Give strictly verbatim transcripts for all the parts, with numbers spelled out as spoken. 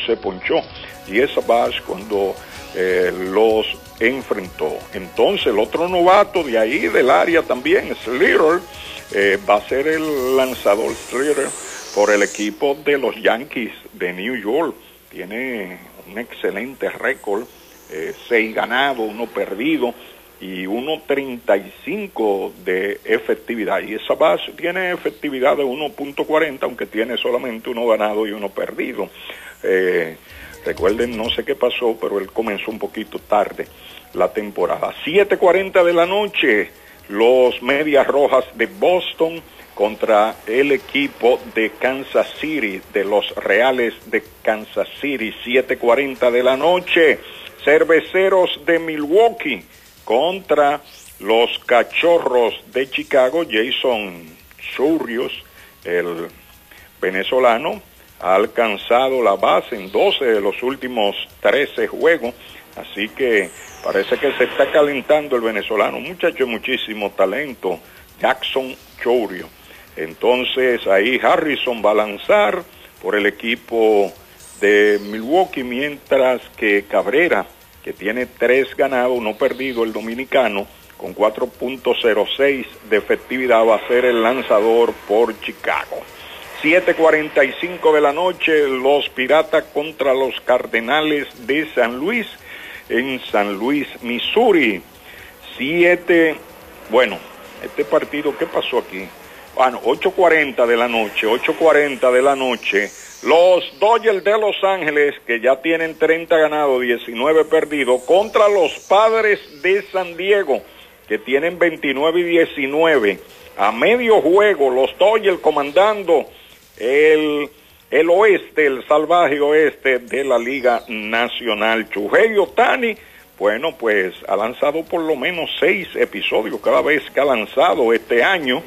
se ponchó, y esa Savage cuando eh, los enfrentó. Entonces el otro novato de ahí del área también, Slater, eh, va a ser el lanzador Slater por el equipo de los Yankees de New York. Tiene un excelente récord, eh, seis ganados, uno perdido y uno treinta y cinco de efectividad. Y esa base tiene efectividad de uno punto cuarenta, aunque tiene solamente uno ganado y uno perdido. Eh, recuerden, no sé qué pasó, pero él comenzó un poquito tarde la temporada. siete cuarenta de la noche, los Medias Rojas de Boston contra el equipo de Kansas City, de los Reales de Kansas City. Siete cuarenta de la noche, Cerveceros de Milwaukee contra los Cachorros de Chicago. Jason Churrios, el venezolano, ha alcanzado la base en doce de los últimos trece juegos, así que parece que se está calentando el venezolano, muchacho de muchísimo talento, Jackson Chourio. Entonces ahí Harrison va a lanzar por el equipo de Milwaukee, mientras que Cabrera, que tiene tres ganados, no perdido, el dominicano, con cuatro punto cero seis de efectividad, va a ser el lanzador por Chicago. siete cuarenta y cinco de la noche, los Piratas contra los Cardenales de San Luis, en San Luis, Missouri. siete, bueno, este partido, ¿qué pasó aquí? Bueno, ocho cuarenta de la noche, ocho cuarenta de la noche, los Dodgers de Los Ángeles, que ya tienen treinta ganados, diecinueve perdidos, contra los Padres de San Diego, que tienen veintinueve y diecinueve. A medio juego, los Dodgers comandando el, el oeste, el salvaje oeste de la Liga Nacional. Shohei Ohtani, bueno, pues ha lanzado por lo menos seis episodios cada vez que ha lanzado este año,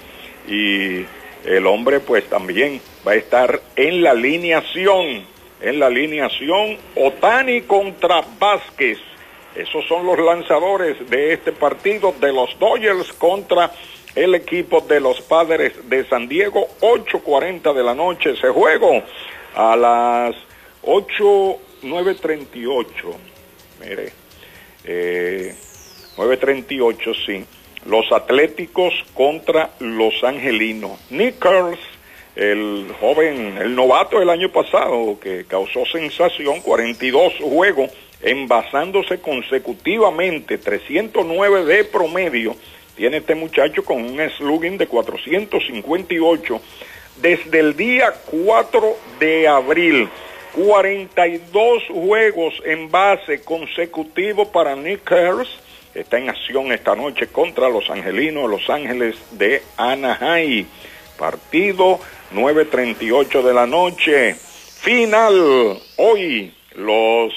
y el hombre pues también va a estar en la alineación, en la alineación. Ohtani contra Vázquez, esos son los lanzadores de este partido de los Dodgers contra el equipo de los Padres de San Diego. Ocho cuarenta de la noche ese juego. A las ocho, nueve treinta y ocho, mire, eh, nueve treinta y ocho, sí, los Atléticos contra los Angelinos. Nichols, el joven, el novato del año pasado, que causó sensación, cuarenta y dos juegos, envasándose consecutivamente, trescientos nueve de promedio, tiene este muchacho con un slugging de cuatrocientos cincuenta y ocho desde el día cuatro de abril. cuarenta y dos juegos en base consecutivo para Nichols. Está en acción esta noche contra los Angelinos de Los Ángeles de Anaheim. Partido nueve treinta y ocho de la noche. Final. Hoy los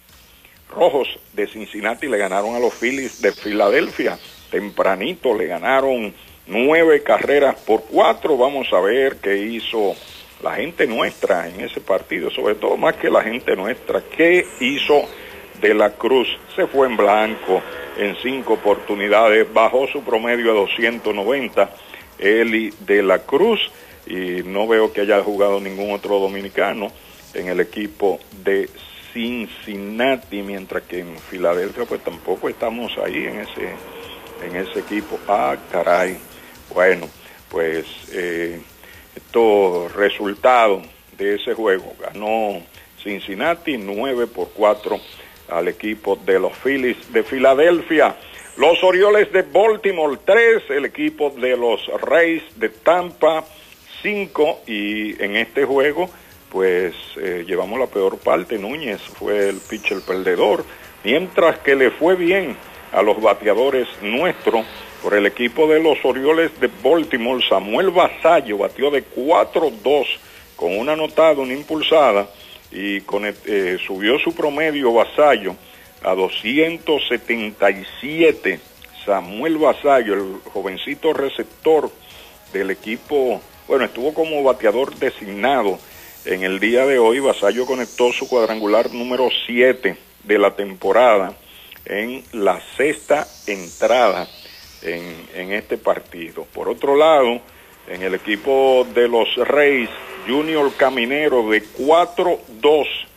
Rojos de Cincinnati le ganaron a los Phillies de Filadelfia. Tempranito le ganaron nueve carreras por cuatro. Vamos a ver qué hizo la gente nuestra en ese partido. Sobre todo, más que la gente nuestra, qué hizo De la Cruz. Se fue en blanco en cinco oportunidades, bajó su promedio a doscientos noventa, Eli De la Cruz, y no veo que haya jugado ningún otro dominicano en el equipo de Cincinnati, mientras que en Filadelfia pues tampoco estamos ahí en ese, en ese equipo. Ah, caray. Bueno, pues eh, estos resultados de ese juego, ganó Cincinnati nueve por cuatro al equipo de los Phillies de Filadelfia. Los Orioles de Baltimore tres, el equipo de los Rays de Tampa cinco, y en este juego pues eh, llevamos la peor parte. Núñez fue el pitcher perdedor, mientras que le fue bien a los bateadores nuestros. Por el equipo de los Orioles de Baltimore, Samuel Vasallo batió de cuatro dos con una anotada, una impulsada, y con, eh, subió su promedio Vasallo a doscientos setenta y siete. Samuel Vasallo, el jovencito receptor del equipo, bueno, estuvo como bateador designado en el día de hoy. Vasallo conectó su cuadrangular número siete de la temporada en la sexta entrada en, en este partido. Por otro lado, en el equipo de los Rays, Junior Caminero de cuatro dos